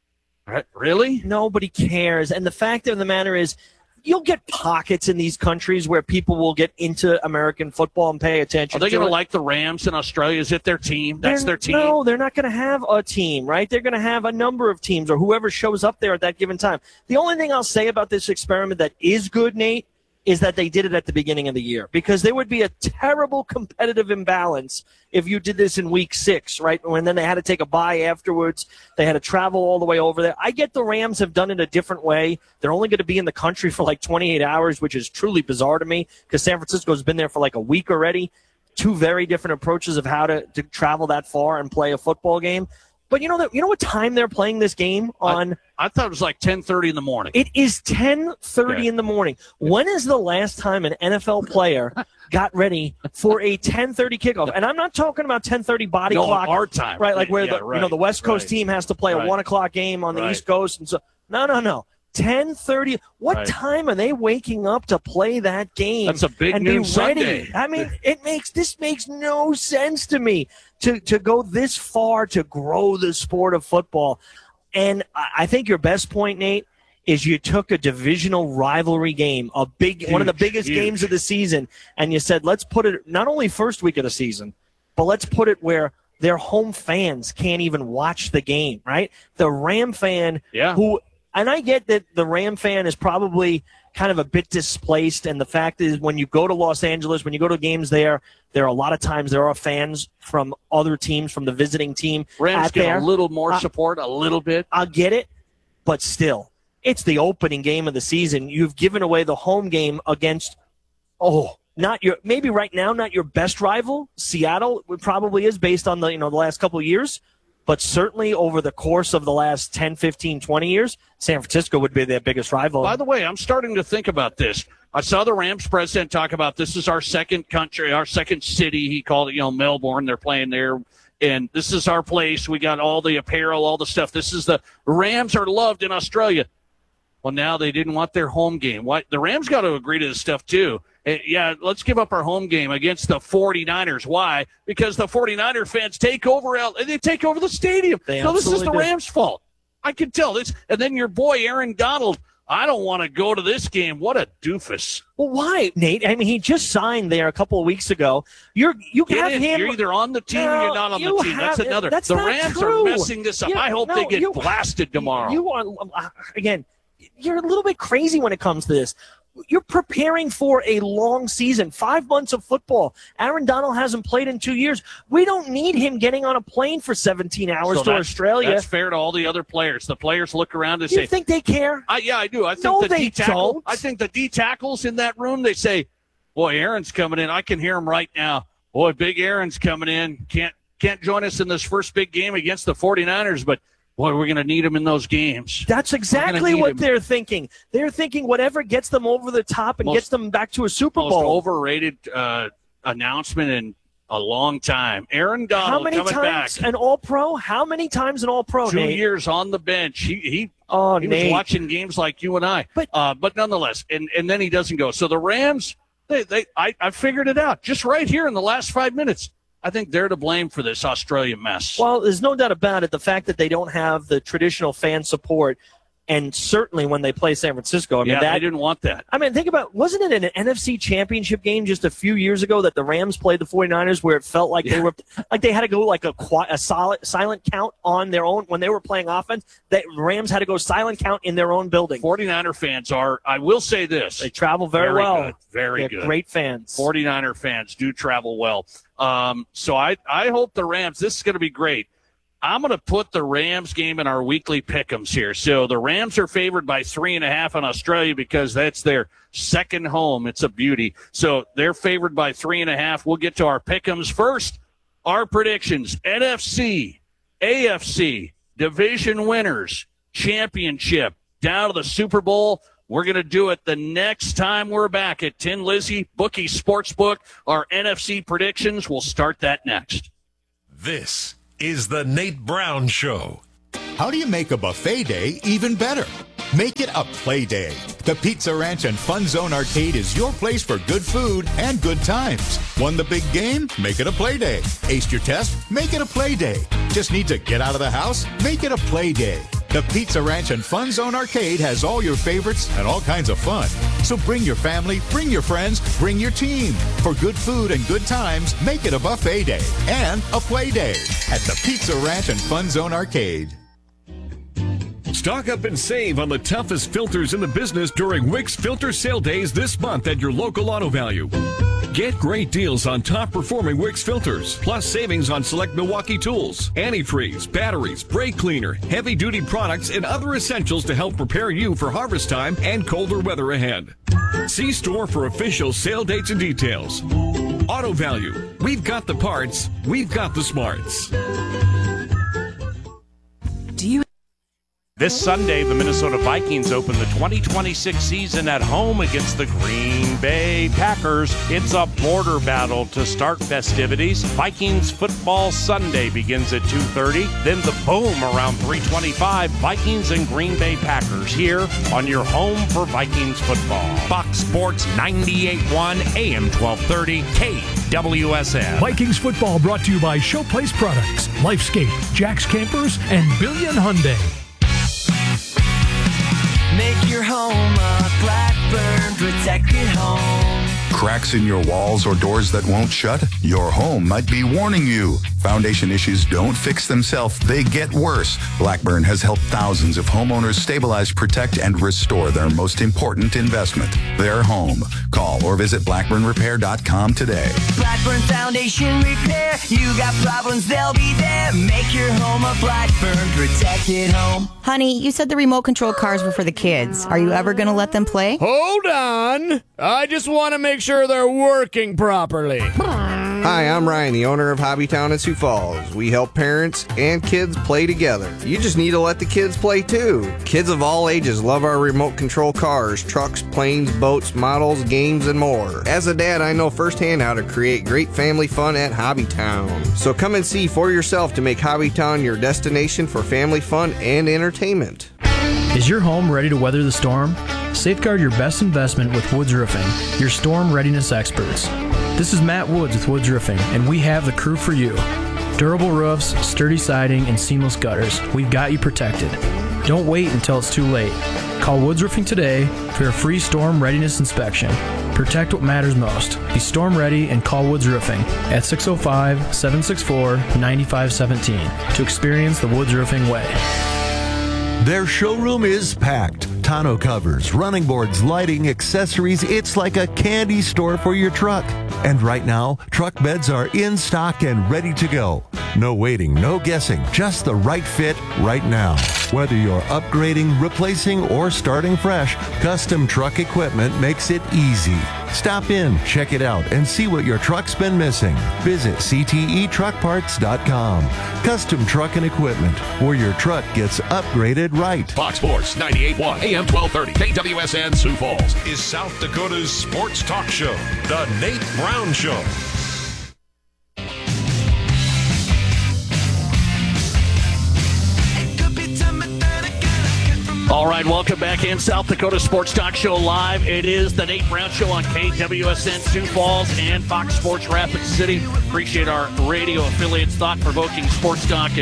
Really? Nobody cares. And the fact of the matter is, you'll get pockets in these countries where people will get into American football and pay attention. Are they to going to it. like the Rams in Australia? Is it their team? That's They're- their team? No, they're not going to have a team, right? They're going to have a number of teams or whoever shows up there at that given time. The only thing I'll say about this experiment that is good, Nate, is that they did it at the beginning of the year, because there would be a terrible competitive imbalance if you did this in week six, right? And then they had to take a bye afterwards. They had to travel all the way over there. I get the Rams have done it a different way. They're only going to be in the country for like twenty-eight hours, which is truly bizarre to me, because San Francisco's been there for like a week already. Two very different approaches of how to, to travel that far and play a football game. But you know that you know what time they're playing this game on? I, I thought it was like ten thirty in the morning. It is ten thirty Okay. in the morning. When is the last time an N F L player got ready for a ten thirty kickoff? And I'm not talking about ten thirty body No, clock, our time. right? Like where Yeah, the right, you know the West Coast right. team has to play Right. a one o'clock game on the Right. East Coast, and so no, no, no. ten thirty. What Right. time are they waking up to play that game? That's a big and noon be ready? Sunday. I mean, it makes this makes no sense to me to to go this far to grow the sport of football. And I I think your best point, Nate, is you took a divisional rivalry game, a big one of the Huge, biggest huge. games of the season, and you said, let's put it not only first week of the season, but let's put it where their home fans can't even watch the game, right? The Ram fan Yeah. who and I get that the Ram fan is probably kind of a bit displaced, and the fact is when you go to Los Angeles, when you go to games there, there are a lot of times there are fans from other teams, from the visiting team Rams out get there. a little more Uh, support, a little bit. I get it, but still, it's the opening game of the season. You've given away the home game against, oh, not your maybe right now not your best rival. Seattle it probably is based on the you know the last couple of years, but certainly over the course of the last ten, fifteen, twenty years, San Francisco would be their biggest rival. By the way, I'm starting to think about this. I saw the Rams president talk about this is our second country, our second city. He called it, you know, Melbourne. They're playing there. And this is our place. We got all the apparel, all the stuff. This is the Rams are loved in Australia. Well, now they didn't want their home game. Why? The Rams got to agree to this stuff, too. Eh, yeah, let's give up our home game against the 49ers. Why? Because the 49er fans take over L- they take over the stadium. They No, this is absolutely the do. Rams' fault. I can tell this. And then your boy, Aaron Donald, I don't want to go to this game. What a doofus. Well, why, Nate? I mean, he just signed there a couple of weeks ago. You're you Get have in. him. You're either on the team or No, you're not on you the team. That's have- another. that's the not Rams true. are messing this up. You- I hope no, they get you- blasted tomorrow. You are uh, again. You're a little bit crazy when it comes to this. You're preparing for a long season, five months of football. Aaron Donald hasn't played in two years. We don't need him getting on a plane for seventeen hours So to that's- Australia. That's fair to all the other players. The players look around and you say, think they care? I, yeah, I do. I think No, the they D tackle. don't. I think the D tackles in that room. They say, "Boy, Aaron's coming in. I can hear him right now. Boy, big Aaron's coming in. Can't can't join us in this first big game against the 49ers, but boy, we're going to need him in those games." That's exactly need what him. they're thinking. They're thinking whatever gets them over the top and Most- gets them back to a Super Most Bowl. overrated uh, announcement in a long time. Aaron Donald How many coming times back. an All-Pro? How many times an All-Pro, Two Nate? years on the bench. He he, Oh, he Nate. was watching games like you and I. But uh, but nonetheless, and, and then he doesn't go. So the Rams, they they I, I figured it out just right here in the last five minutes. I think they're to blame for this Australian mess. Well, there's no doubt about it. The fact that they don't have the traditional fan support and certainly when they play San Francisco. I mean, yeah, that, they didn't want that. I mean, think about, wasn't it an N F C championship game just a few years ago that the Rams played the 49ers where it felt like yeah. they were like they had to go like a, a solid silent count on their own when they were playing offense? That Rams had to go silent count in their own building. 49er fans are, I will say this, they travel very, very well. Good, very They're good. Great fans. 49er fans do travel well. Um, so I, I hope the Rams, this is going to be great. I'm going to put the Rams game in our weekly pick'ems here. So the Rams are favored by three and a half in Australia because that's their second home. It's a beauty. So they're favored by three and a half. We'll get to our pick'ems first. Our predictions: N F C, A F C, division winners, championship, down to the Super Bowl. We're going to do it the next time we're back at Tin Lizzy Bookie Sportsbook. Our N F C predictions, we'll start that next. This is the Nate Brown Show. How do you make a buffet day even better? Make it a play day. The Pizza Ranch and Fun Zone Arcade is your place for good food and good times. Won the big game? Make it a play day. Aced your test? Make it a play day. Just need to get out of the house? Make it a play day. The Pizza Ranch and Fun Zone Arcade has all your favorites and all kinds of fun. So bring your family, bring your friends, bring your team. For good food and good times, make it a buffet day and a play day at the Pizza Ranch and Fun Zone Arcade. Stock up and save on the toughest filters in the business during Wick's Filter Sale Days this month at your local Auto Value. Get great deals on top-performing Wick's filters, plus savings on select Milwaukee tools, antifreeze, batteries, brake cleaner, heavy-duty products, and other essentials to help prepare you for harvest time and colder weather ahead. See store for official sale dates and details. Auto Value. We've got the parts. We've got the smarts. Do you This Sunday, the Minnesota Vikings open the twenty twenty-six season at home against the Green Bay Packers. It's a border battle to start festivities. Vikings Football Sunday begins at two thirty. Then the boom around three twenty-five. Vikings and Green Bay Packers here on your home for Vikings football. Fox Sports ninety-eight point one, A M twelve thirty, K W S N. Vikings football brought to you by Showplace Products, Lifescape, Jack's Campers, and Billion Hyundai. Make your home a Blackburn protected home. Cracks in your walls or doors that won't shut? Your home might be warning you. Foundation issues don't fix themselves, they get worse. Blackburn has helped thousands of homeowners stabilize, protect, and restore their most important investment, their home. Call or visit blackburn repair dot com today. Blackburn Foundation Repair. You got problems, they'll be there. Make your home a Blackburn protected home. Honey, you said the remote control cars were for the kids. Are you ever going to let them play? Hold on. I just want to make sure they're working properly. Hi, I'm Ryan, the owner of Hobbytown in Sioux Falls. We help parents and kids play together. You just need to let the kids play too. Kids of all ages love our remote control cars, trucks, planes, boats, models, games, and more. As a dad, I know firsthand how to create great family fun at Hobbytown. So come and see for yourself to make Hobbytown your destination for family fun and entertainment. Is your home ready to weather the storm? Safeguard your best investment with Woods Roofing, your storm readiness experts. This is Matt Woods with Woods Roofing, and we have the crew for you. Durable roofs, sturdy siding, and seamless gutters. We've got you protected. Don't wait until it's too late. Call Woods Roofing today for a free storm readiness inspection. Protect what matters most. Be storm ready and call Woods Roofing at six oh five, seven six four, nine five one seven to experience the Woods Roofing way. Their showroom is packed. Tonneau covers, running boards, lighting, accessories. It's like a candy store for your truck. And right now, truck beds are in stock and ready to go. No waiting, no guessing, just the right fit right now. Whether you're upgrading, replacing, or starting fresh, Custom Truck Equipment makes it easy. Stop in, check it out, and see what your truck's been missing. Visit C T E truck parts dot com. Custom Truck and Equipment, where your truck gets upgraded right. Fox Sports ninety-eight point one, A M twelve thirty, K W S N Sioux Falls. Is South Dakota's sports talk show, The Nate Brown Show. All right, welcome back in South Dakota Sports Talk Show Live. It is the Nate Brown Show on K W S N Sioux Falls and Fox Sports Rapid City. Appreciate our radio affiliates, thought-provoking sports talk, and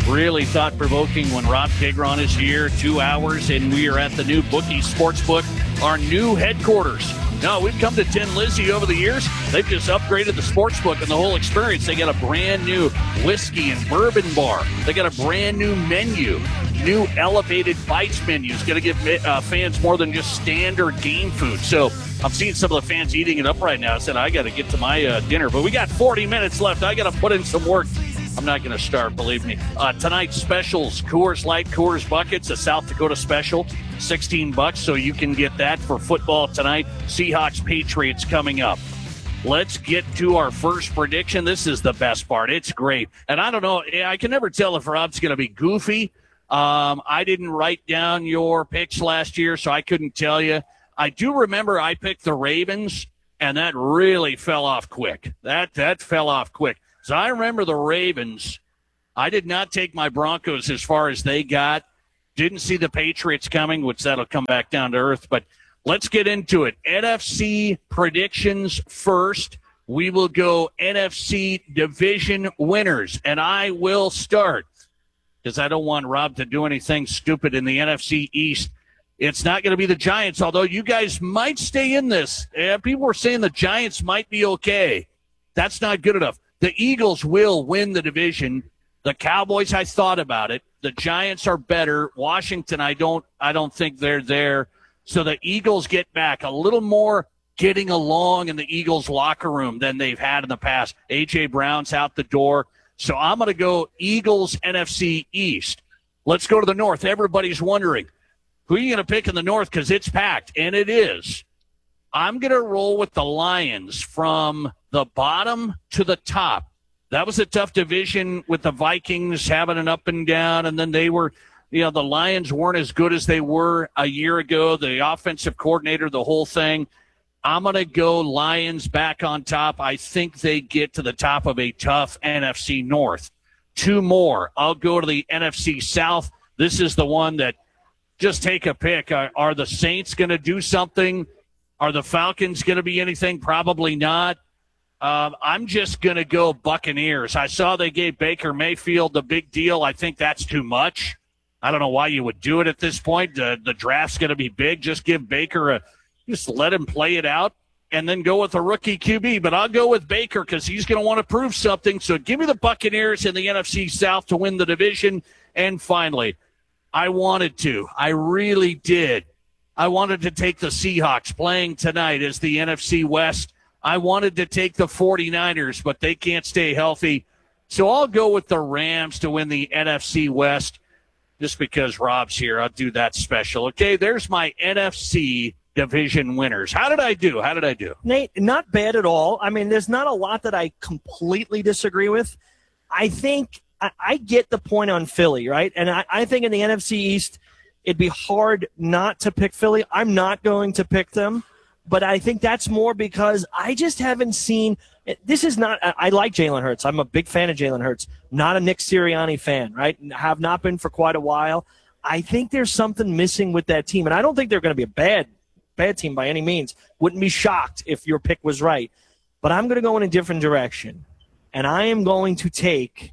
Really thought-provoking when Rob Tigron is here, two hours, and we are at the new Bookie Sportsbook, our new headquarters. No, we've come to Tin Lizzy over the years. They've just upgraded the sportsbook and the whole experience. They got a brand new whiskey and bourbon bar. They got a brand new menu, new elevated bites menu. It's going to give uh, fans more than just standard game food. So I'm seeing some of the fans eating it up right now. I said, I got to get to my uh, dinner. But we got forty minutes left. I got to put in some work. I'm not going to start, believe me. Uh, tonight's specials, Coors Light, Coors Buckets, a South Dakota special, sixteen bucks, so you can get that for football tonight. Seahawks, Patriots coming up. Let's get to our first prediction. This is the best part. It's great. And I don't know, I can never tell if Rob's going to be goofy. Um, I didn't write down your picks last year, so I couldn't tell you. I do remember I picked the Ravens, and that really fell off quick. That that fell off quick. So I remember the Ravens. I did not take my Broncos as far as they got. Didn't see the Patriots coming, which that'll come back down to earth. But let's get into it. N F C predictions first. We will go N F C division winners. And I will start because I don't want Rob to do anything stupid in the N F C East. It's not going to be the Giants, although you guys might stay in this. Yeah, people were saying the Giants might be okay. That's not good enough. The Eagles will win the division. The Cowboys, I thought about it. The Giants are better. Washington, I don't I don't think they're there. So the Eagles get back a little more getting along in the Eagles locker room than they've had in the past. A J. Brown's out the door. So I'm going to go Eagles N F C East. Let's go to the North. Everybody's wondering, who are you going to pick in the North? Because it's packed, and it is. I'm going to roll with the Lions from the bottom to the top. That was a tough division with the Vikings having an up and down, and then they were, you know, the Lions weren't as good as they were a year ago. The offensive coordinator, the whole thing. I'm going to go Lions back on top. I think they get to the top of a tough N F C North. Two more. I'll go to the N F C South. This is the one that just take a pick. Are, are the Saints going to do something? Are the Falcons going to be anything? Probably not. Um, I'm just going to go Buccaneers. I saw they gave Baker Mayfield the big deal. I think that's too much. I don't know why you would do it at this point. The, the draft's going to be big. Just give Baker a – just let him play it out and then go with a rookie Q B. But I'll go with Baker because he's going to want to prove something. So give me the Buccaneers in the N F C South to win the division. And finally, I wanted to. I really did. I wanted to take the Seahawks playing tonight as the N F C West. I wanted to take the 49ers, but they can't stay healthy. So I'll go with the Rams to win the N F C West just because Rob's here. I'll do that special. Okay, there's my N F C division winners. How did I do? How did I do? Nate, not bad at all. I mean, there's not a lot that I completely disagree with. I think I, I get the point on Philly, right? And I, I think in the N F C East, it'd be hard not to pick Philly. I'm not going to pick them. But I think that's more because I just haven't seen – this is not – I like Jalen Hurts. I'm a big fan of Jalen Hurts. Not a Nick Sirianni fan, right? Have not been for quite a while. I think there's something missing with that team. And I don't think they're going to be a bad bad team by any means. Wouldn't be shocked if your pick was right. But I'm going to go in a different direction. And I am going to take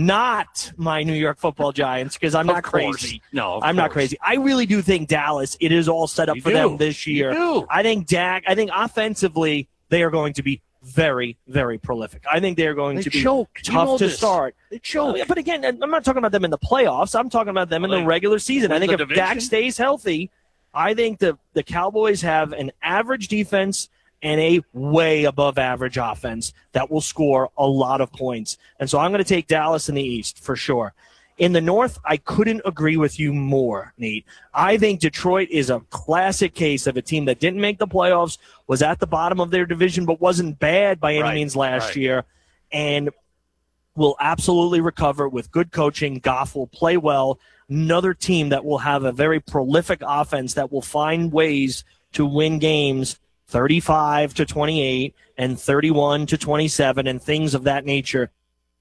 not my New York Football Giants because I'm not crazy. No, I'm not crazy. I really do think Dallas, it is all set up You for do. them this year. You do. I think Dak, I think offensively, they are going to be very, very prolific. I think they are going They to be choke. You tough know to this. start. They choke. But again, I'm not talking about them in the playoffs. I'm talking about them in Well, the they regular season. I win think the if Dak division? stays healthy, I think the, the Cowboys have an average defense and a way above average offense that will score a lot of points. And so I'm going to take Dallas in the East for sure. In the North, I couldn't agree with you more, Nate. I think Detroit is a classic case of a team that didn't make the playoffs, was at the bottom of their division, but wasn't bad by any Right, means last right. year, and will absolutely recover with good coaching. Goff will play well. Another team that will have a very prolific offense that will find ways to win games thirty-five to twenty-eight and thirty-one to twenty-seven and things of that nature.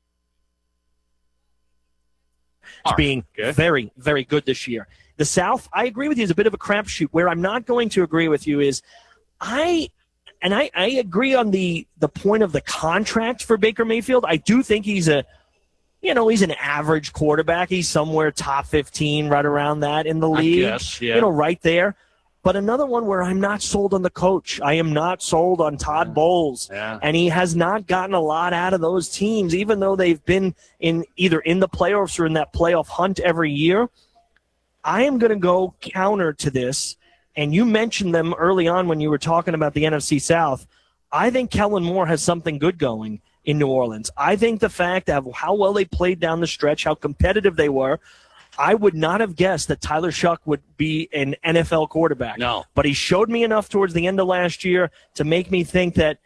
All right, Being good. very, very good this year. The South, I agree with you, is a bit of a crapshoot. Where I'm not going to agree with you is I and I, I agree on the the point of the contract for Baker Mayfield. I do think he's a you know, he's an average quarterback. He's somewhere top fifteen, right around that in the league. guess, yeah. You know, right there. But another one where I'm not sold on the coach. I am not sold on Todd Bowles. Yeah. And he has not gotten a lot out of those teams, even though they've been in either in the playoffs or in that playoff hunt every year. I am going to go counter to this. And you mentioned them early on when you were talking about the N F C South. I think Kellen Moore has something good going in New Orleans. I think the fact of how well they played down the stretch, how competitive they were, I would not have guessed that Tyler Shuck would be an N F L quarterback. No. But he showed me enough towards the end of last year to make me think that,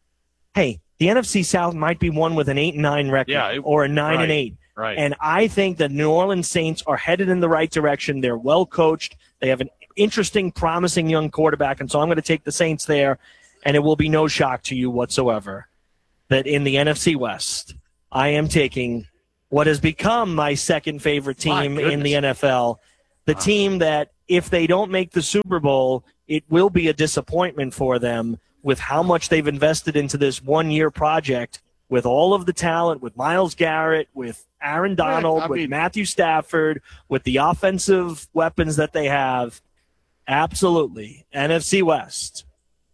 hey, the N F C South might be one with an eight and nine record Yeah, it- or a nine right, and eight. right. And I think the New Orleans Saints are headed in the right direction. They're well coached. They have an interesting, promising young quarterback, and so I'm going to take the Saints there, and it will be no shock to you whatsoever that in the N F C West, I am taking what has become my second favorite team in the N F L, the team that if they don't make the Super Bowl, it will be a disappointment for them with how much they've invested into this one-year project with all of the talent, with Myles Garrett, with Aaron Donald, I with mean- Matthew Stafford, with the offensive weapons that they have. Absolutely. N F C West,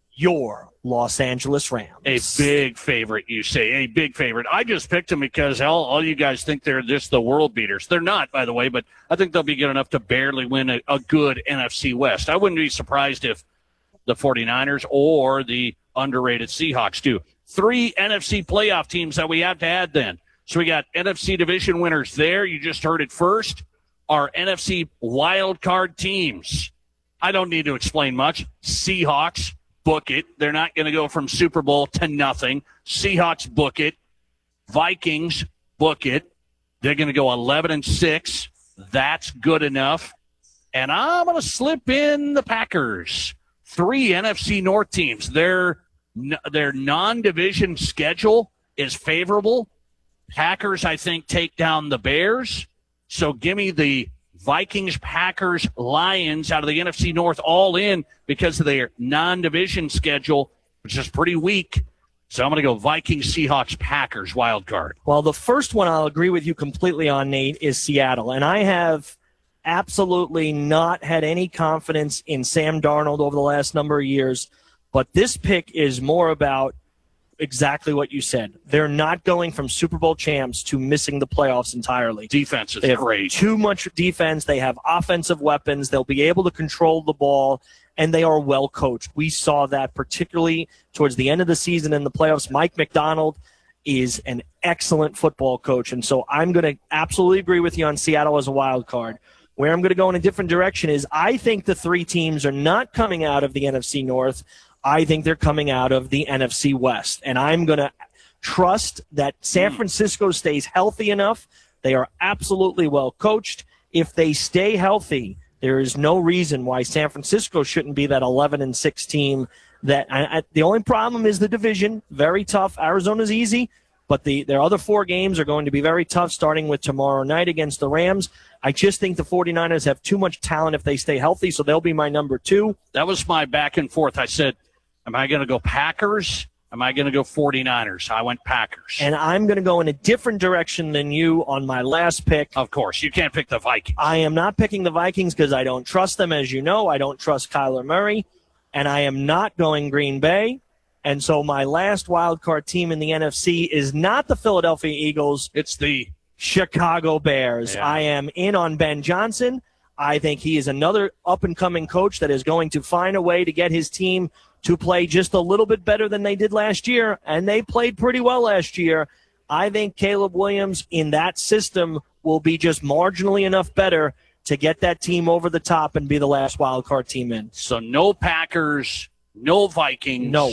your Los Angeles Rams. A big favorite, you say. A big favorite. I just picked them because all, all you guys think they're just the world beaters. They're not, by the way, but I think they'll be good enough to barely win a, a good N F C West. I wouldn't be surprised if the 49ers or the underrated Seahawks do. Three N F C playoff teams that we have to add then. So we got N F C division winners there. You just heard it first. Our N F C wild card teams. I don't need to explain much. Seahawks, book it. They're not going to go from Super Bowl to nothing. Seahawks, book it. Vikings, book it. They're going to go eleven and six. That's good enough. And I'm going to slip in the Packers. Three N F C North teams. Their, their non-division schedule is favorable. Packers, I think, take down the Bears. So give me the Vikings, Packers, Lions out of the N F C North all in because of their non-division schedule, which is pretty weak. So I'm going to go Vikings, Seahawks, Packers, wild card. Well, the first one I'll agree with you completely on, Nate, is Seattle. And I have absolutely not had any confidence in Sam Darnold over the last number of years. But this pick is more about exactly what you said. They're not going from Super Bowl champs to missing the playoffs entirely. Defense is They have great. too much defense. They have offensive weapons. They'll be able to control the ball, and they are well coached. We saw that particularly towards the end of the season in the playoffs. Mike McDonald is an excellent football coach, and so I'm going to absolutely agree with you on Seattle as a wild card. Where I'm going to go in a different direction is I think the three teams are not coming out of the N F C North. I think they're coming out of the N F C West. And I'm going to trust that San Francisco stays healthy enough. They are absolutely well coached. If they stay healthy, there is no reason why San Francisco shouldn't be that eleven and six team. That I, I, the only problem is the division. Very tough. Arizona's easy, but the their other four games are going to be very tough, starting with tomorrow night against the Rams. I just think the 49ers have too much talent if they stay healthy, so they'll be my number two. That was my back and forth. I said, am I going to go Packers? Am I going to go 49ers? I went Packers. And I'm going to go in a different direction than you on my last pick. Of course, you can't pick the Vikings. I am not picking the Vikings because I don't trust them. As you know, I don't trust Kyler Murray. And I am not going Green Bay. And so my last wild card team in the N F C is not the Philadelphia Eagles. It's the Chicago Bears. Yeah. I am in on Ben Johnson. I think he is another up-and-coming coach that is going to find a way to get his team to play just a little bit better than they did last year, and they played pretty well last year. I think Caleb Williams in that system will be just marginally enough better to get that team over the top and be the last wild card team in. So no Packers, no Vikings. No.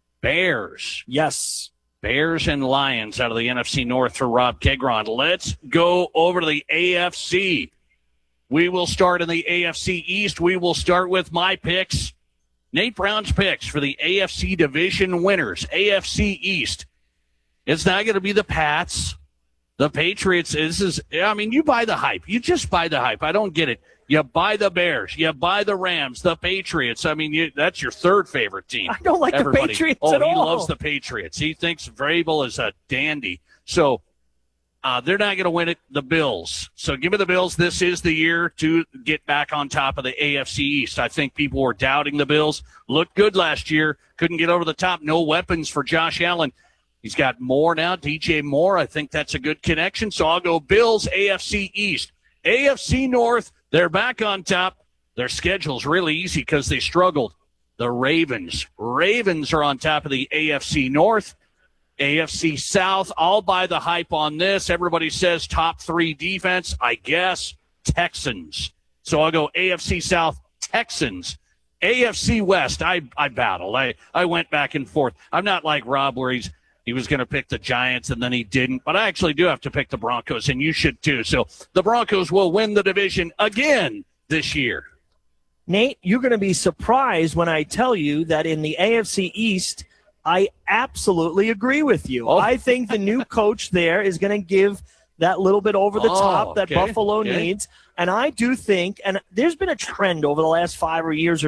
Bears. Yes. Bears and Lions out of the N F C North for Rob Kegron. Let's go over to the A F C. We will start in the A F C East. We will start with my picks. Nate Brown's picks for the A F C division winners. A F C East. It's not going to be the Pats. The Patriots. This is, I mean, you buy the hype. You just buy the hype. I don't get it. You buy the Bears. You buy the Rams, the Patriots. I mean, you, that's your third favorite team. I don't like Everybody. the Patriots oh, at he all. loves the Patriots. He thinks Vrabel is a dandy. So Uh, they're not going to win it, the Bills. So give me the Bills. This is the year to get back on top of the A F C East. I think people were doubting the Bills. Looked good last year. Couldn't get over the top. No weapons for Josh Allen. He's got Moore now, D J Moore. I think that's a good connection. So I'll go Bills, A F C East. A F C North, they're back on top. Their schedule's really easy because they struggled. The Ravens. Ravens are on top of the A F C North. A F C South, I'll buy the hype on this. Everybody says top three defense. I guess Texans. So I'll go A F C South, Texans. A F C West, I, I battled. I, I went back and forth. I'm not like Rob where he's he was going to pick the Giants and then he didn't. But I actually do have to pick the Broncos, and you should too. So the Broncos will win the division again this year. Nate, you're going to be surprised when I tell you that in the A F C East, I absolutely agree with you. Oh. I think the new coach there is going to give that little bit over the oh, top that okay. Buffalo okay. needs. And I do think, and there's been a trend over the last five or years or